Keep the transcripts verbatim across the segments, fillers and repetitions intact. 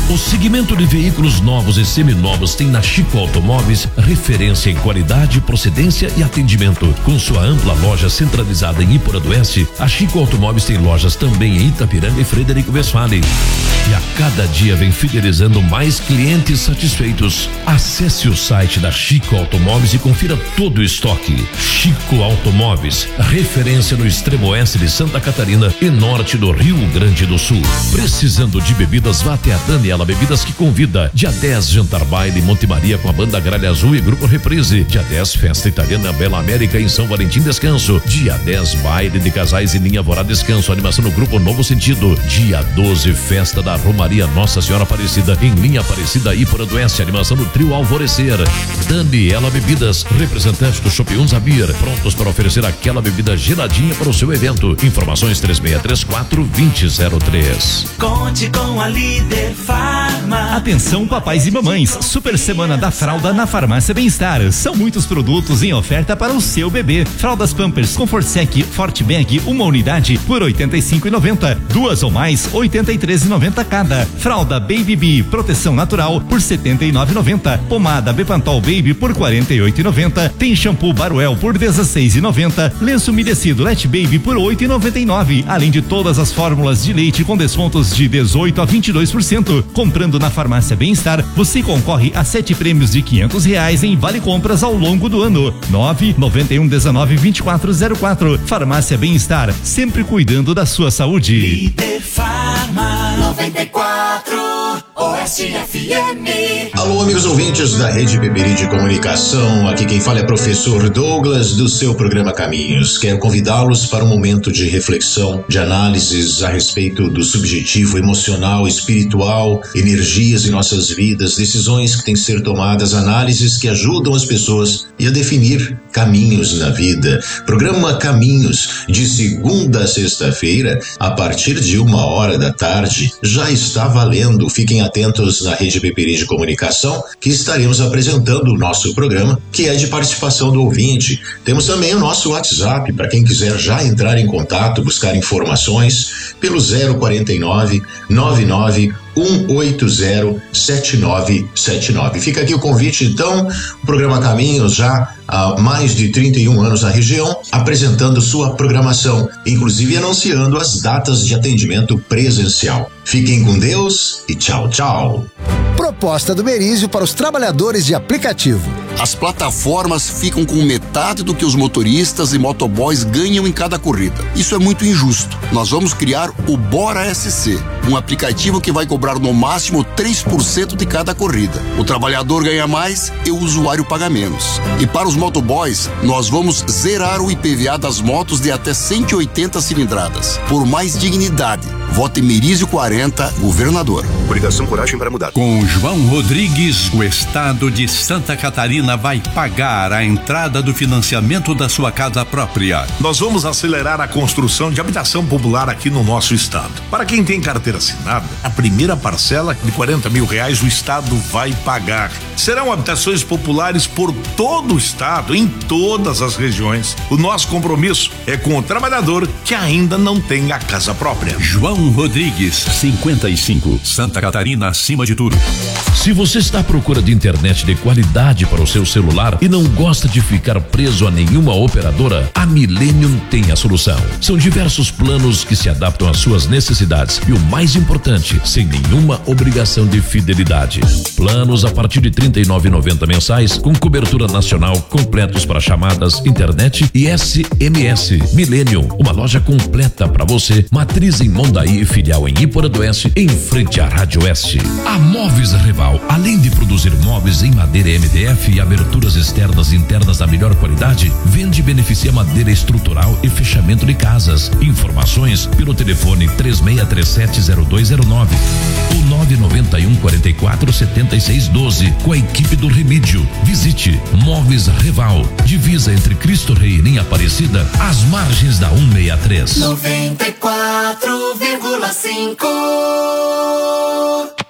O segmento de veículos novos e seminovos tem na Chico Automóveis referência em qualidade, procedência e atendimento. Com sua ampla loja centralizada em Iporanduense, a Chico Automóveis tem lojas também em Itapiranga e Frederico Westphalen. E a cada dia vem fidelizando mais clientes satisfeitos. Acesse o site da Chico Automóveis e confira todo o estoque. Chico Automóveis, referência no extremo oeste de Santa Catarina e norte do Rio Grande do Sul. Precisando de bebidas, vá até a Daniela Bebidas que convida. Dia dez, jantar baile Monte Maria com a banda Gralha Azul e Grupo Reprise. Dia dez, festa italiana Bela América em São Valentim Descanso. Dia dez, baile de casais em Linha Vorá Descanso, animação no Grupo Novo Sentido. Dia doze, festa da Romaria Nossa Senhora Aparecida em Linha Aparecida Iporanduense, animação no Trio Alvorecer. Daniela Bebidas, representante do Shopping Unza Beer, prontos para oferecer aquela bebida geladinha para o seu evento. Informações três seis três quatro, dois zero zero três. Conte com a Líder Farma. Atenção papais e mamães, super semana da fralda na Farmácia Bem-Estar. São muitos produtos em oferta para o seu bebê. Fraldas Pampers Comfort Sec Forte Bag, uma unidade por oitenta e cinco reais e noventa centavos. Duas ou mais, oitenta e três reais e noventa centavos cada. Fralda Baby Bee Proteção Natural por setenta e nove reais e noventa centavos. Pomada Bepantol Baby por quarenta e oito reais e noventa centavos. Tem shampoo Baruel por dezesseis reais e noventa centavos. Lenço umedecido Let Baby por oito reais e noventa e nove centavos. Além de todas as fórmulas de leite com descontos de dezoito a vinte e dois por cento. Comprando na Farmácia Bem-Estar, você concorre a sete prêmios de quinhentos reais em vale compras ao longo do ano. nove noventa e um dezenove vinte e quatro zero quatro. Farmácia Bem-Estar, sempre cuidando da sua saúde. Líder Farma noventa e quatro Oeste F M. Alô, amigos ouvintes da Rede Beberi de Comunicação. Aqui quem fala é professor Douglas do seu programa Caminhos. Quero convidá-los para um momento de reflexão, de análises a respeito do subjetivo, emocional, espiritual, energias em nossas vidas, decisões que têm que ser tomadas, análises que ajudam as pessoas e a definir caminhos na vida. Programa Caminhos, de segunda a sexta-feira, a partir de uma hora da tarde, já está valendo. Fiquem atentos na Rede Beberi de Comunicação, que estaremos apresentando o nosso programa, que é de participação do ouvinte. Temos também o nosso WhatsApp, para quem quiser já entrar em contato, buscar informações, pelo zero quarenta e nove, nove nove um oito zero, sete nove sete nove. Fica aqui o convite, então, o programa Caminhos já há mais de trinta e um anos na região, apresentando sua programação, inclusive anunciando as datas de atendimento presencial. Fiquem com Deus e tchau, tchau. Proposta do Merizio para os trabalhadores de aplicativo. As plataformas ficam com metade do que os motoristas e motoboys ganham em cada corrida. Isso é muito injusto. Nós vamos criar o Bora S C, um aplicativo que vai cobrar no máximo três por cento de cada corrida. O trabalhador ganha mais e o usuário paga menos. E para os motoboys, nós vamos zerar o I P V A das motos de até cento e oitenta cilindradas. Por mais dignidade, vote Merizio quarenta, governador. Coligação Coragem para Mudar. Com João Rodrigues, o estado de Santa Catarina vai pagar a entrada do financiamento da sua casa própria. Nós vamos acelerar a construção de habitação popular aqui no nosso estado. Para quem tem carteira assinada, a primeira parcela de quarenta mil reais o estado vai pagar. Serão habitações populares por todo o estado, em todas as regiões. O nosso compromisso é com o trabalhador que ainda não tem a casa própria. João Rodrigues, cinquenta e cinco, Santa Catarina acima de tudo. Se você está à procura de internet de qualidade para o seu celular e não gosta de ficar preso a nenhuma operadora, a Millennium tem a solução. São diversos planos que se adaptam às suas necessidades e o mais importante, sem nenhuma obrigação de fidelidade. Planos a partir de trinta e nove reais e noventa centavos mensais com cobertura nacional, completos para chamadas, internet e S M S. Millennium, uma loja completa para você, matriz em Mondaí e filial em Iporanduense, em frente à Rádio Oeste. A Móveis Reval, além de produzir móveis em madeira M D F e aberturas externas e internas da melhor qualidade, vende e beneficia madeira estrutural e fechamento de casas. Informações pelo telefone três seis três sete zero dois zero nove ou nove nove um quatro quatro sete seis um dois com a equipe do Remídio. Visite Móveis Reval, divisa entre Cristo Rei e Linha Aparecida, às margens da cento e sessenta e três. noventa e quatro vírgula cinco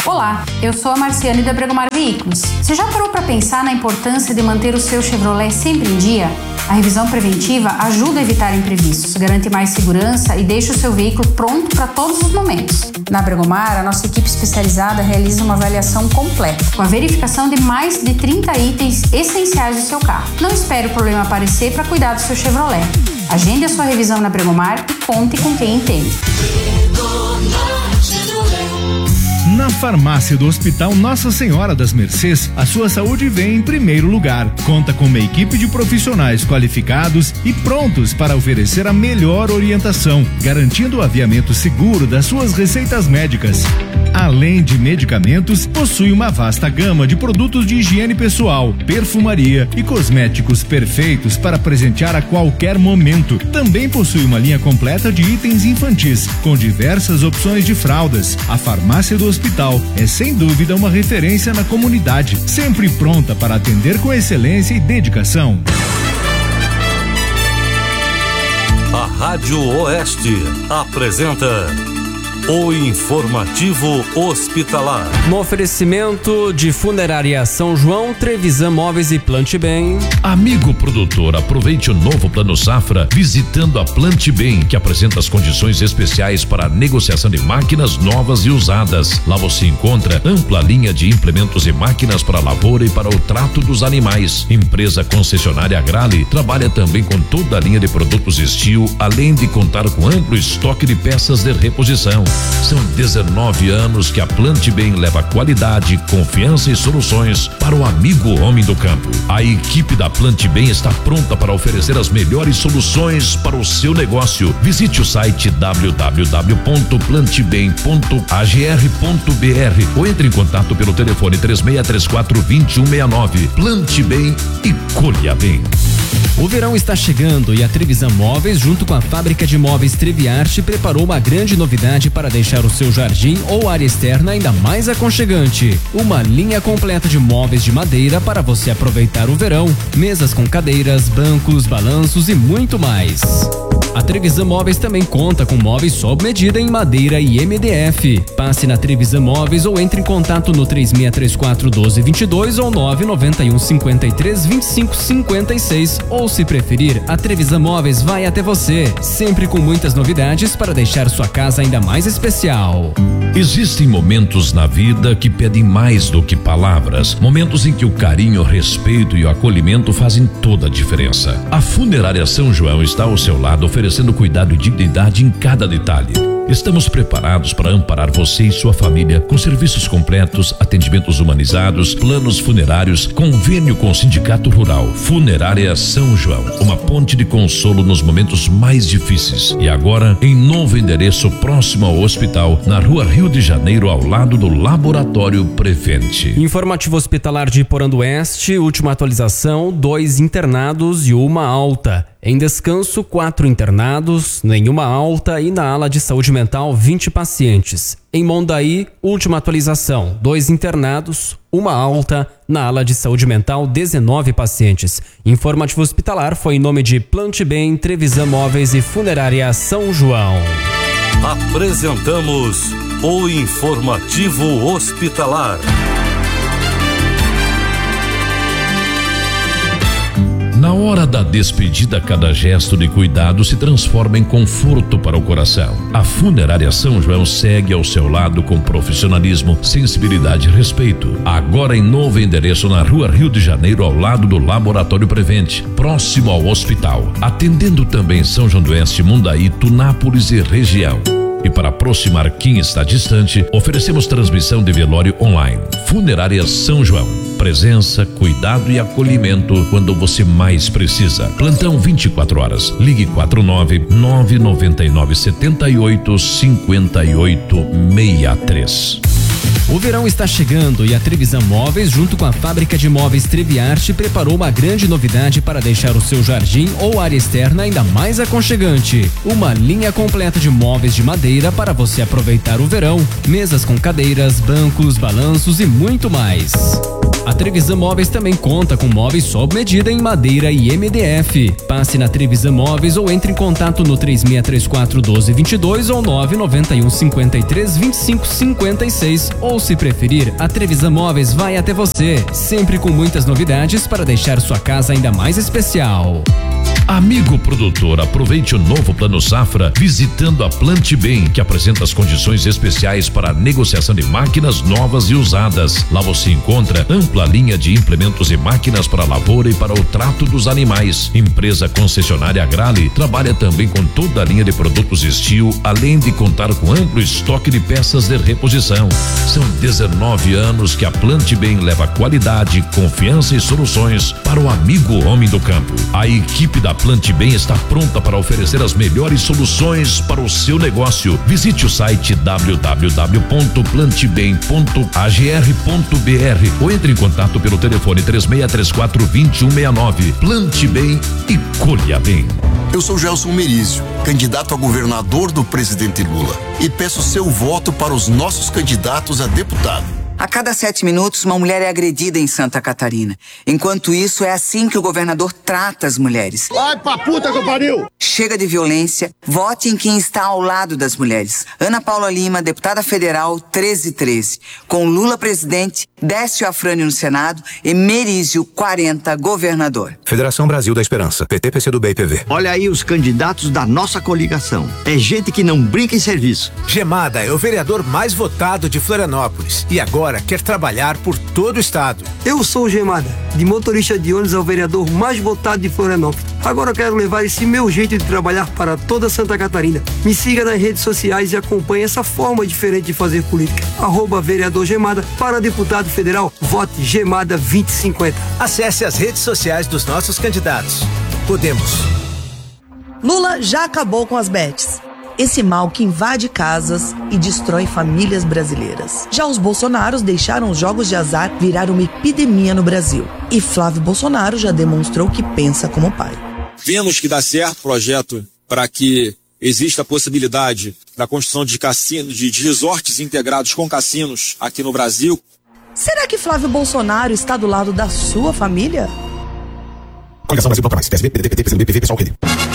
Olá, eu sou a Marciane da Bregomar Veículos. Você já parou para pensar na importância de manter o seu Chevrolet sempre em dia? A revisão preventiva ajuda a evitar imprevistos, garante mais segurança e deixa o seu veículo pronto para todos os momentos. Na Bregomar, a nossa equipe especializada realiza uma avaliação completa, com a verificação de mais de trinta itens essenciais do seu carro. Não espere o problema aparecer para cuidar do seu Chevrolet. Agende a sua revisão na Bregomar e conte com quem entende. Na farmácia do Hospital Nossa Senhora das Mercês, a sua saúde vem em primeiro lugar. Conta com uma equipe de profissionais qualificados e prontos para oferecer a melhor orientação, garantindo o aviamento seguro das suas receitas médicas. Além de medicamentos, possui uma vasta gama de produtos de higiene pessoal, perfumaria e cosméticos perfeitos para presentear a qualquer momento. Também possui uma linha completa de itens infantis, com diversas opções de fraldas. A farmácia do Hospital é sem dúvida uma referência na comunidade, sempre pronta para atender com excelência e dedicação. A Rádio Oeste apresenta o Informativo Hospitalar. No oferecimento de Funerária São João, Trevisan Móveis e Plante Bem. Amigo produtor, aproveite o novo Plano Safra visitando a Plante Bem, que apresenta as condições especiais para a negociação de máquinas novas e usadas. Lá você encontra ampla linha de implementos e máquinas para a lavoura e para o trato dos animais. Empresa concessionária Agrale trabalha também com toda a linha de produtos Steel, além de contar com amplo estoque de peças de reposição. São dezenove anos que a Plante Bem leva qualidade, confiança e soluções para o amigo homem do campo. A equipe da Plante Bem está pronta para oferecer as melhores soluções para o seu negócio. Visite o site w w w ponto plantebem ponto a g r ponto b r ou entre em contato pelo telefone três seis três quatro, dois um seis nove. Plante Bem e colha bem. O verão está chegando e a Trevisan Móveis, junto com a fábrica de móveis Treviarte, preparou uma grande novidade para deixar o seu jardim ou área externa ainda mais aconchegante. Uma linha completa de móveis de madeira para você aproveitar o verão. Mesas com cadeiras, bancos, balanços e muito mais. A Trevisan Móveis também conta com móveis sob medida em madeira e M D F. Passe na Trevisan Móveis ou entre em contato no três seis três quatro, um dois dois dois ou nove nove um cinco três, dois cinco cinco seis. Ou se preferir, a Trevisan Móveis vai até você, sempre com muitas novidades para deixar sua casa ainda mais especial. Existem momentos na vida que pedem mais do que palavras, momentos em que o carinho, o respeito e o acolhimento fazem toda a diferença. A Funerária São João está ao seu lado, oferecendo cuidado e dignidade em cada detalhe. Estamos preparados para amparar você e sua família com serviços completos, atendimentos humanizados, planos funerários, convênio com o Sindicato Rural. Funerária São João, uma ponte de consolo nos momentos mais difíceis. E agora, em novo endereço próximo ao hospital, na Rua Rio de Janeiro, ao lado do Laboratório Prevente. Informativo Hospitalar de Iporã do Oeste, última atualização, dois internados e uma alta. Em descanso, quatro internados, nenhuma alta e na ala de saúde mental, vinte pacientes. Em Mondaí, última atualização, dois internados, uma alta, na ala de saúde mental, dezenove pacientes. Informativo Hospitalar foi em nome de Plante Bem, Trevisan Móveis e Funerária São João. Apresentamos o Informativo Hospitalar. Na hora da despedida, cada gesto de cuidado se transforma em conforto para o coração. A Funerária São João segue ao seu lado com profissionalismo, sensibilidade e respeito. Agora em novo endereço na Rua Rio de Janeiro, ao lado do Laboratório Prevente, próximo ao hospital. Atendendo também São João do Oeste, Mundaí, Tunápolis e região. E para aproximar quem está distante, oferecemos transmissão de velório online. Funerária São João. Presença, cuidado e acolhimento quando você mais precisa. Plantão vinte e quatro horas. Ligue quatro nove nove nove nove sete oito cinco oito seis três. O verão está chegando e a Trevisan Móveis, junto com a fábrica de móveis Treviarte, preparou uma grande novidade para deixar o seu jardim ou área externa ainda mais aconchegante. Uma linha completa de móveis de madeira para você aproveitar o verão. Mesas com cadeiras, bancos, balanços e muito mais. A Trevisan Móveis também conta com móveis sob medida em madeira e M D F. Passe na Trevisan Móveis ou entre em contato no três seis três quatro, um dois dois dois ou nove nove um cinco três, dois cinco cinco seis ou Ou se preferir, a Trevisan Móveis vai até você, sempre com muitas novidades para deixar sua casa ainda mais especial. Amigo produtor, aproveite o novo Plano Safra visitando a Plante Bem, que apresenta as condições especiais para a negociação de máquinas novas e usadas. Lá você encontra ampla linha de implementos e máquinas para a lavoura e para o trato dos animais. Empresa concessionária Agrale trabalha também com toda a linha de produtos Steel, além de contar com amplo estoque de peças de reposição. São dezenove anos que a Plante Bem leva qualidade, confiança e soluções para o amigo homem do campo. A equipe da Plante Bem está pronta para oferecer as melhores soluções para o seu negócio. Visite o site w w w ponto plante bem ponto a g r ponto b r ou entre em contato pelo telefone três seis três quatro, dois um seis nove. Plante Bem e colha bem. Eu sou Gelson Merizio, candidato a governador do presidente Lula, e peço seu voto para os nossos candidatos a deputado. A cada sete minutos, uma mulher é agredida em Santa Catarina. Enquanto isso, é assim que o governador trata as mulheres. Vai pra puta que pariu! Chega de violência, vote em quem está ao lado das mulheres. Ana Paula Lima, deputada federal, treze treze. Com Lula presidente, Décio Afrânio no Senado e Merizio quarenta, governador. Federação Brasil da Esperança, P T, P C do B e P V. Olha aí os candidatos da nossa coligação. É gente que não brinca em serviço. Gemada é o vereador mais votado de Florianópolis e agora quer trabalhar por todo o estado. Eu sou o Gemada, de motorista de ônibus ao vereador mais votado de Florianópolis. Agora eu quero levar esse meu jeito de trabalhar para toda Santa Catarina. Me siga nas redes sociais e acompanhe essa forma diferente de fazer política. Arroba vereador Gemada, para deputado federal, vote Gemada vinte e cinquenta. Acesse as redes sociais dos nossos candidatos. Podemos. Lula já acabou com as bets. Esse mal que invade casas e destrói famílias brasileiras. Já os Bolsonaros deixaram os jogos de azar virar uma epidemia no Brasil. E Flávio Bolsonaro já demonstrou que pensa como pai. Vemos que dá certo o projeto para que exista a possibilidade da construção de cassinos, de resorts integrados com cassinos aqui no Brasil. Será que Flávio Bolsonaro está do lado da sua família? Coligação Brasil Bloco Mais, P S B, P D T, P T, P C do B, P V, Pessoal, Rede.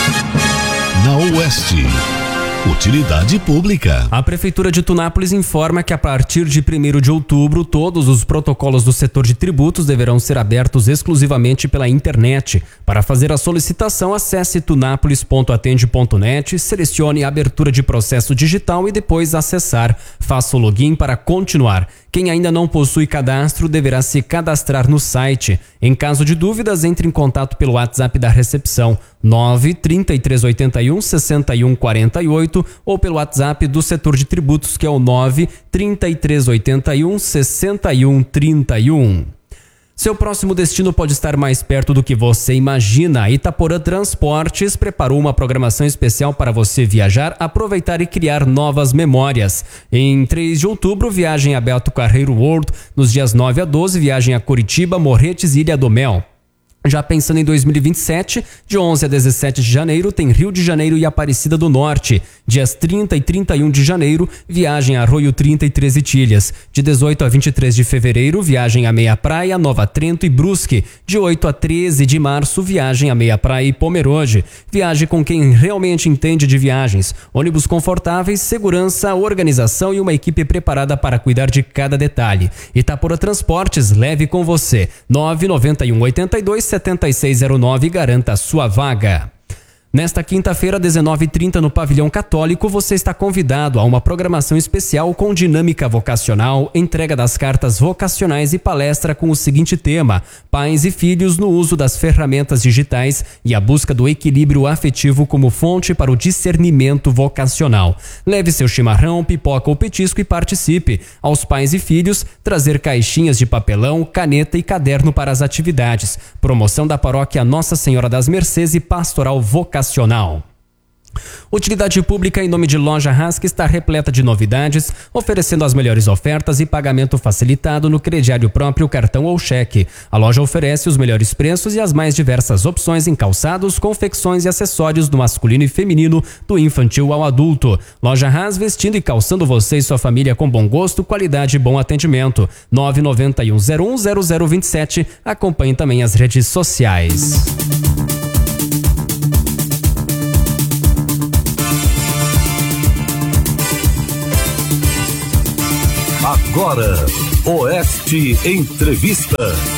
Na Oeste. Utilidade pública. A Prefeitura de Tunápolis informa que a partir de primeiro de outubro, todos os protocolos do setor de tributos deverão ser abertos exclusivamente pela internet. Para fazer a solicitação, acesse tunápolis ponto atende ponto net, selecione a abertura de processo digital e depois acessar. Faça o login para continuar. Quem ainda não possui cadastro deverá se cadastrar no site. Em caso de dúvidas, entre em contato pelo WhatsApp da recepção nove, trinta e três, oitenta e um, sessenta e um, quarenta e oito ou pelo WhatsApp do setor de tributos, que é o nove, trinta e três, oitenta e um, sessenta e um, trinta e um. Seu próximo destino pode estar mais perto do que você imagina. Itaporã Transportes preparou uma programação especial para você viajar, aproveitar e criar novas memórias. Em três de outubro, viagem a Beto Carreiro World. Nos dias nove a doze, viagem a Curitiba, Morretes e Ilha do Mel. Já pensando em dois mil e vinte e sete, de onze a dezessete de janeiro, tem Rio de Janeiro e Aparecida do Norte. Dias trinta e trinta e um de janeiro, viagem a Arroio trinta e três Itilhas. De dezoito a vinte e três de fevereiro, viagem a Meia Praia, Nova Trento e Brusque. De oito a treze de março, viagem a Meia Praia e Pomerode. Viaje com quem realmente entende de viagens. Ônibus confortáveis, segurança, organização e uma equipe preparada para cuidar de cada detalhe. Itaporã Transportes, leve com você. nove nove um, oito dois, sete seis zero nove, garanta a sua vaga. Nesta quinta-feira, dezenove e trinta, no Pavilhão Católico, você está convidado a uma programação especial com dinâmica vocacional, entrega das cartas vocacionais e palestra com o seguinte tema: pais e filhos no uso das ferramentas digitais e a busca do equilíbrio afetivo como fonte para o discernimento vocacional. Leve seu chimarrão, pipoca ou petisco e participe. Aos pais e filhos, trazer caixinhas de papelão, caneta e caderno para as atividades. Promoção da paróquia Nossa Senhora das Mercês e Pastoral Vocacional. Utilidade pública em nome de Loja Rasque está repleta de novidades, oferecendo as melhores ofertas e pagamento facilitado no crediário próprio, cartão ou cheque. A loja oferece os melhores preços e as mais diversas opções em calçados, confecções e acessórios do masculino e feminino, do infantil ao adulto. Loja Ras, vestindo e calçando você e sua família com bom gosto, qualidade e bom atendimento. nove nove um, zero um, zero zero dois sete. Acompanhe também as redes sociais. Agora, Oeste Entrevista.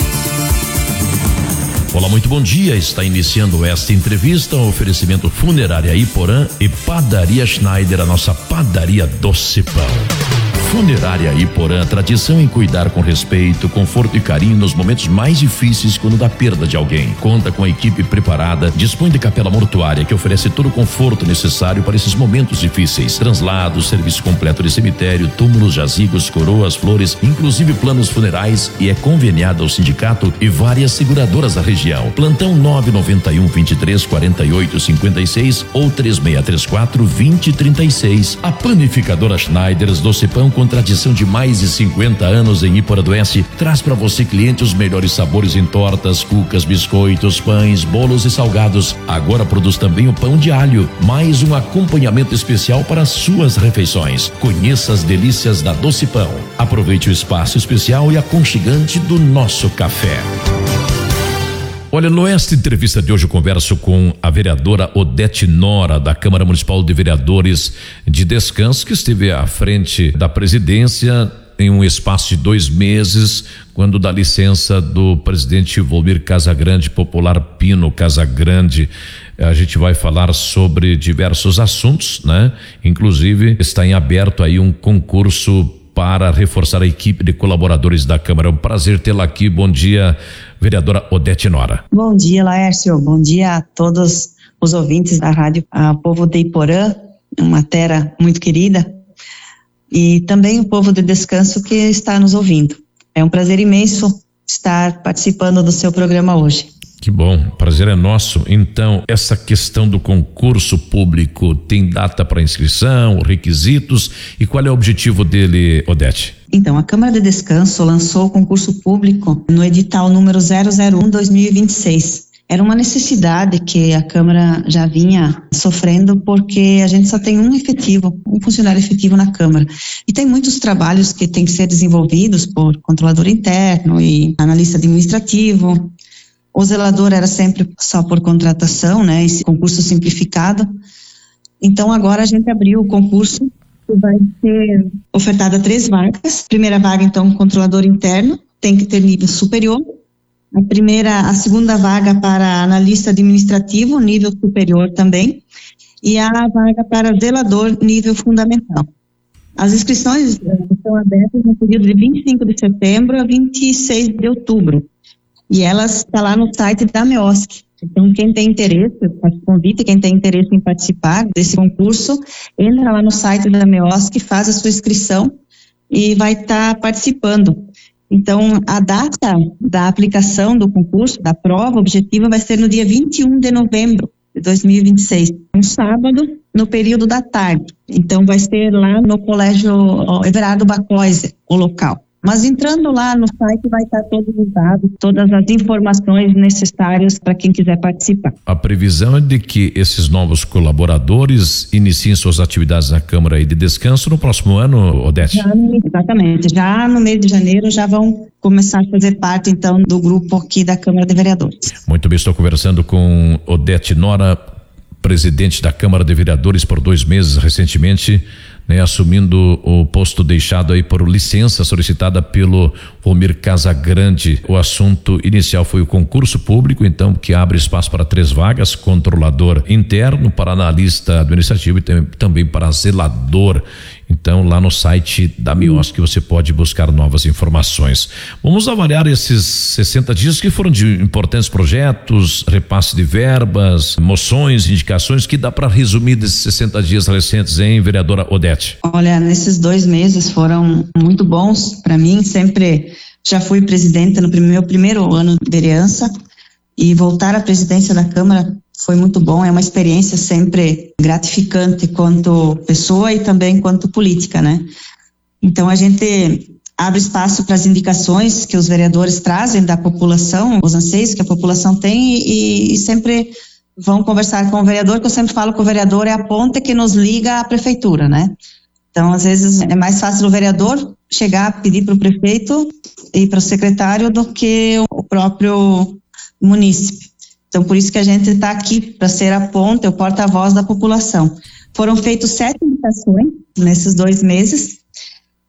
Olá, muito bom dia. Está iniciando esta entrevista. Um oferecimento Funerária Iporã e Padaria Schneider, a nossa padaria Doce Pão. Funerária Iporã, tradição em cuidar com respeito, conforto e carinho nos momentos mais difíceis quando da perda de alguém. Conta com a equipe preparada, dispõe de capela mortuária que oferece todo o conforto necessário para esses momentos difíceis. Translados, serviço completo de cemitério, túmulos, jazigos, coroas, flores, inclusive planos funerais, e é conveniada ao sindicato e várias seguradoras da região. Plantão nove nove um, vinte e três, quarenta e oito, cinquenta e seis ou três seis três quatro, vinte, trinta e seis. A panificadora Schneiders Doce Pão, com tradição de mais de cinquenta anos em Iporã do Oeste, traz para você, cliente, os melhores sabores em tortas, cucas, biscoitos, pães, bolos e salgados. Agora produz também o pão de alho, mais um acompanhamento especial para as suas refeições. Conheça as delícias da Doce Pão. Aproveite o espaço especial e aconchegante do nosso café. Olha, nesta entrevista de hoje eu converso com a vereadora Odete Nora, da Câmara Municipal de Vereadores de Descanso, que esteve à frente da presidência em um espaço de dois meses, quando dá licença do presidente Volmir Casagrande, popular Pino Casagrande. A gente vai falar sobre diversos assuntos, né? Inclusive está em aberto aí um concurso para reforçar a equipe de colaboradores da Câmara. É um prazer tê-la aqui. Bom dia, vereadora Odete Nora. Bom dia, Laércio. Bom dia a todos os ouvintes da rádio, ao povo de Iporã, uma terra muito querida, e também o povo de Descanso que está nos ouvindo. É um prazer imenso estar participando do seu programa hoje. Que bom, prazer é nosso. Então, essa questão do concurso público tem data para inscrição, requisitos, e qual é o objetivo dele, Odete? Então, a Câmara de Descanso lançou o concurso público no edital número zero zero um barra dois mil e vinte e seis. Era uma necessidade que a Câmara já vinha sofrendo, porque a gente só tem um efetivo, um funcionário efetivo na Câmara. E tem muitos trabalhos que têm que ser desenvolvidos por controlador interno e analista administrativo. O zelador era sempre só por contratação, né? Esse concurso simplificado. Então agora a gente abriu o concurso, que vai ser ofertada três vagas. Primeira vaga, então, controlador interno, tem que ter nível superior. A primeira, a segunda vaga para analista administrativo, nível superior também. E a vaga para zelador, nível fundamental. As inscrições estão abertas no período de vinte e cinco de setembro a vinte e seis de outubro. E elas estão lá no site da MEOSC. Então, quem tem interesse, eu faço convite, quem tem interesse em participar desse concurso, entra lá no site da MEOSC, faz a sua inscrição e vai estar tá participando. Então, a data da aplicação do concurso, da prova objetiva, vai ser no dia vinte e um de novembro de dois mil e vinte e seis, um sábado, no período da tarde. Então, vai ser lá no Colégio Everardo Bacóise, o local. Mas entrando lá no site vai estar todos os dados, todas as informações necessárias para quem quiser participar. A previsão é de que esses novos colaboradores iniciem suas atividades na Câmara de Descanso no próximo ano, Odete? Já no, exatamente, já no mês de janeiro já vão começar a fazer parte então do grupo aqui da Câmara de Vereadores. Muito bem, estou conversando com Odete Nora, presidente da Câmara de Vereadores por dois meses recentemente, né, assumindo o posto deixado aí por licença solicitada pelo Volmir Casagrande. O assunto inicial foi o concurso público, então, que abre espaço para três vagas: controlador interno, para analista administrativo e também, também para zelador. Então, lá no site da MEOSC você pode buscar novas informações. Vamos avaliar esses sessenta dias que foram de importantes projetos, repasse de verbas, moções, indicações, que dá para resumir desses sessenta dias recentes, hein, vereadora Odete? Olha, nesses dois meses foram muito bons para mim. Sempre já fui presidenta no meu primeiro ano de vereança, e voltar à presidência da Câmara foi muito bom. É uma experiência sempre gratificante quanto pessoa e também quanto política, né? Então a gente abre espaço para as indicações que os vereadores trazem da população, os anseios que a população tem, e, e sempre vão conversar com o vereador, que eu sempre falo que o vereador é a ponte que nos liga à prefeitura, né? Então, às vezes, é mais fácil o vereador chegar, pedir para o prefeito e para o secretário do que o próprio munícipe. Então, por isso que a gente está aqui, para ser a ponte, o porta-voz da população. Foram feitas sete indicações nesses dois meses,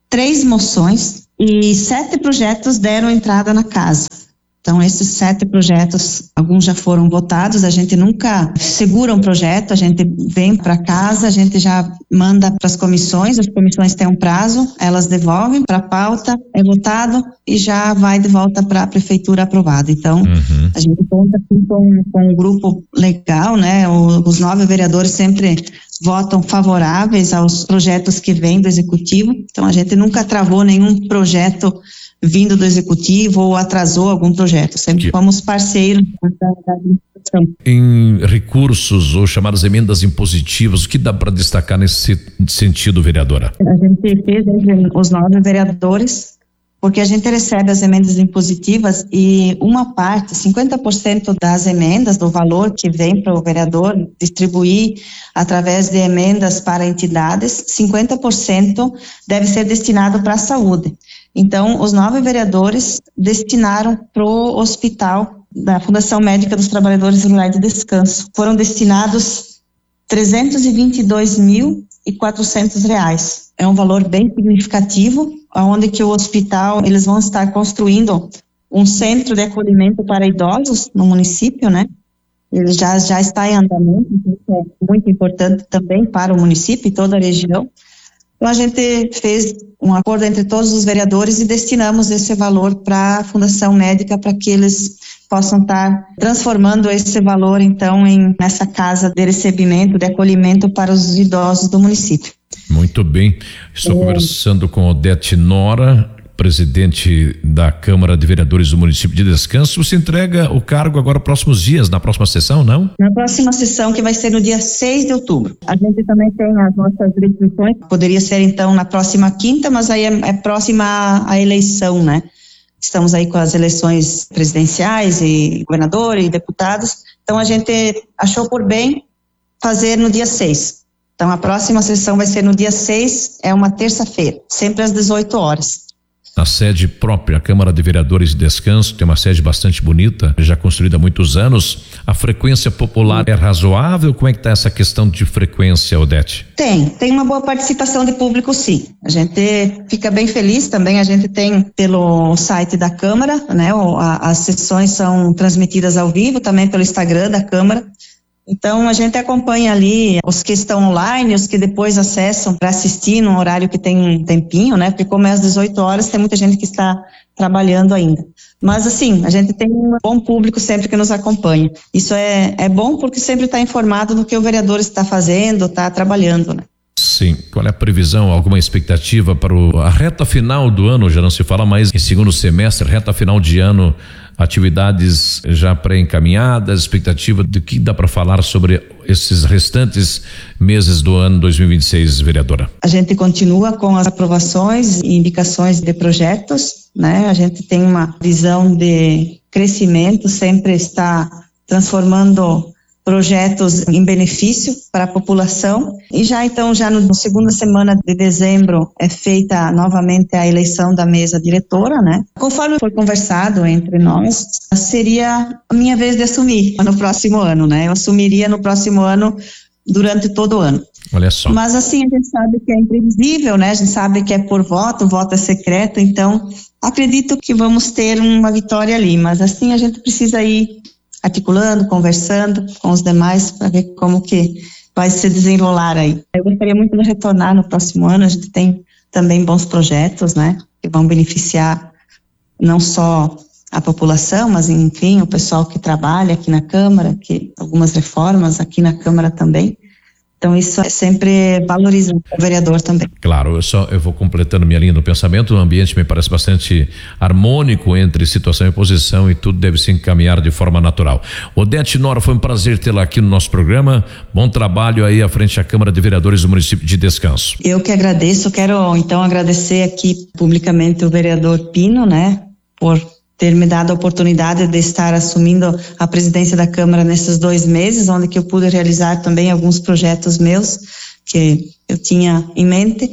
três moções e sete projetos deram entrada na casa. Então, esses sete projetos, alguns já foram votados, a gente nunca segura um projeto, a gente vem para casa, a gente já manda para as comissões, as comissões têm um prazo, elas devolvem para a pauta, é votado e já vai de volta para a prefeitura aprovado. Então, uhum. a gente conta aqui com, com um grupo legal, né? O, os nove vereadores sempre votam favoráveis aos projetos que vêm do executivo, então a gente nunca travou nenhum projeto vindo do executivo ou atrasou algum projeto, sempre fomos parceiros da, da administração. Em recursos ou chamadas emendas impositivas, o que dá para destacar nesse sentido, vereadora? A gente fez entre os nove vereadores, porque a gente recebe as emendas impositivas e uma parte, cinquenta por cento das emendas, do valor que vem para o vereador distribuir através de emendas para entidades, cinquenta por cento deve ser destinado para a saúde. Então, os nove vereadores destinaram para o hospital da Fundação Médica dos Trabalhadores Rurais de Descanso. Foram destinados trezentos e vinte e dois mil e quatrocentos reais. É um valor bem significativo, onde que o hospital, eles vão estar construindo um centro de acolhimento para idosos no município, né? Ele já, já está em andamento, isso é muito importante também para o município e toda a região. Então, a gente fez um acordo entre todos os vereadores e destinamos esse valor para a Fundação Médica para que eles possam estar transformando esse valor, então, em nessa casa de recebimento, de acolhimento para os idosos do município. Muito bem. Estou é. conversando com Odete Nora, presidente da Câmara de Vereadores do município de Descanso. Você entrega o cargo agora próximos dias, na próxima sessão, não? Na próxima sessão, que vai ser no dia seis de outubro. A gente também tem as nossas restrições, poderia ser então na próxima quinta, mas aí é, é próxima à eleição, né? Estamos aí com as eleições presidenciais e governador e deputados, então a gente achou por bem fazer no dia seis. Então a próxima sessão vai ser no dia seis, é uma terça-feira, sempre às dezoito horas. Na sede própria, a Câmara de Vereadores de Descanso, tem uma sede bastante bonita, já construída há muitos anos. A frequência popular é razoável? Como é que está essa questão de frequência, Odete? Tem, tem uma boa participação de público, sim. A gente fica bem feliz também, a gente tem pelo site da Câmara, né? As sessões são transmitidas ao vivo, também pelo Instagram da Câmara. Então, a gente acompanha ali os que estão online, os que depois acessam para assistir num horário que tem um tempinho, né? Porque como é às dezoito horas, tem muita gente que está trabalhando ainda. Mas, assim, a gente tem um bom público sempre que nos acompanha. Isso é, é bom porque sempre está informado do que o vereador está fazendo, está trabalhando, né? Sim. Qual é a previsão, alguma expectativa para o, a reta final do ano? Já não se fala mais em segundo semestre, reta final de ano, atividades já pré-encaminhadas, expectativa do que dá para falar sobre esses restantes meses do ano dois mil e vinte e seis, vereadora? A gente continua com as aprovações e indicações de projetos, né? A gente tem uma visão de crescimento, sempre está transformando projetos em benefício para a população. E já então, já no, na segunda semana de dezembro é feita novamente a eleição da mesa diretora, né? Conforme foi conversado entre nós, seria a minha vez de assumir no próximo ano, né? Eu assumiria no próximo ano durante todo o ano. Olha só. Mas assim, a gente sabe que é imprevisível, né? A gente sabe que é por voto, o voto é secreto, então acredito que vamos ter uma vitória ali, mas assim a gente precisa ir articulando, conversando com os demais para ver como que vai se desenrolar aí. Eu gostaria muito de retornar no próximo ano, a gente tem também bons projetos, né, que vão beneficiar não só a população, mas enfim, o pessoal que trabalha aqui na Câmara, que algumas reformas aqui na Câmara também. Então isso é sempre valoriza o vereador também. Claro, eu só eu vou completando minha linha do pensamento. O ambiente me parece bastante harmônico entre situação e oposição e tudo deve se encaminhar de forma natural. Odete Nora, foi um prazer tê-la aqui no nosso programa. Bom trabalho aí à frente da Câmara de Vereadores do município de Descanso. Eu que agradeço, quero então agradecer aqui publicamente o vereador Pino, né, por ter me dado a oportunidade de estar assumindo a presidência da Câmara nesses dois meses, onde que eu pude realizar também alguns projetos meus que eu tinha em mente,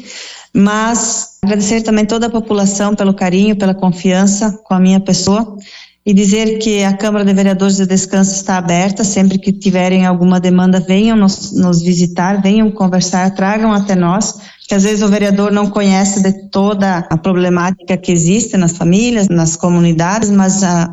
mas agradecer também toda a população pelo carinho, pela confiança com a minha pessoa e dizer que a Câmara de Vereadores de Descanso está aberta, sempre que tiverem alguma demanda venham nos, nos visitar, venham conversar, tragam até nós, que às vezes o vereador não conhece de toda a problemática que existe nas famílias, nas comunidades, mas a,